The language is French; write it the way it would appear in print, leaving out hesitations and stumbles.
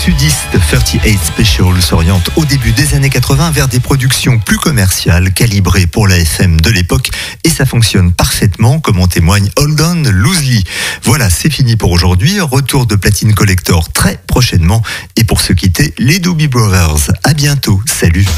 Sudiste 38 Special s'oriente au début des années 80 vers des productions plus commerciales, calibrées pour la FM de l'époque, et ça fonctionne parfaitement, comme en témoigne Hold On Loosely. Voilà, c'est fini pour aujourd'hui. Retour de Platine Collector très prochainement. Et pour se quitter, les Doobie Brothers. À bientôt. Salut.